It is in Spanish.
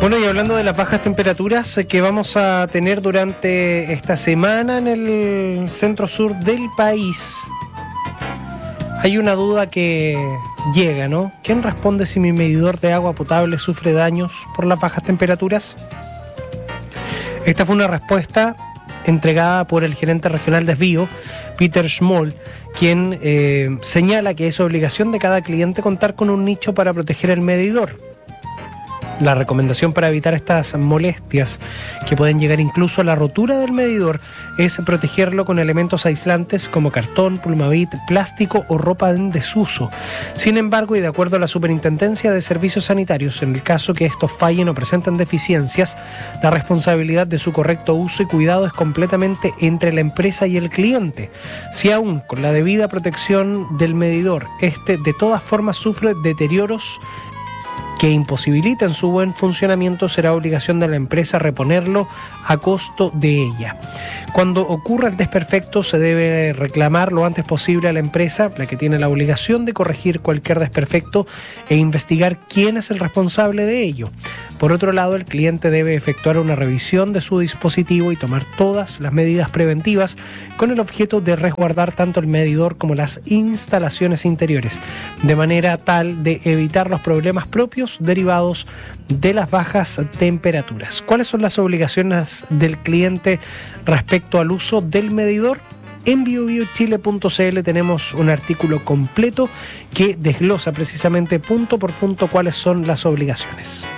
Bueno, y hablando de las bajas temperaturas que vamos a tener durante esta semana en el centro sur del país, hay una duda que llega, ¿no? ¿Quién responde si mi medidor de agua potable sufre daños por las bajas temperaturas? Esta fue una respuesta entregada por el gerente regional de Desvío, Peter Schmoll, quien señala que es obligación de cada cliente contar con un nicho para proteger el medidor. La recomendación para evitar estas molestias, que pueden llegar incluso a la rotura del medidor, es protegerlo con elementos aislantes como cartón, plumavit, plástico o ropa en desuso. Sin embargo, y de acuerdo a la Superintendencia de Servicios Sanitarios, en el caso que estos fallen o presenten deficiencias, la responsabilidad de su correcto uso y cuidado es completamente entre la empresa y el cliente. Si aún con la debida protección del medidor, este de todas formas sufre deterioros que imposibiliten su buen funcionamiento, será obligación de la empresa reponerlo a costo de ella. Cuando ocurra el desperfecto, se debe reclamar lo antes posible a la empresa, la que tiene la obligación de corregir cualquier desperfecto e investigar quién es el responsable de ello. Por otro lado, el cliente debe efectuar una revisión de su dispositivo y tomar todas las medidas preventivas con el objeto de resguardar tanto el medidor como las instalaciones interiores, de manera tal de evitar los problemas propios derivados de las bajas temperaturas. ¿Cuáles son las obligaciones del cliente respecto al uso del medidor? En biobiochile.cl tenemos un artículo completo que desglosa precisamente punto por punto cuáles son las obligaciones.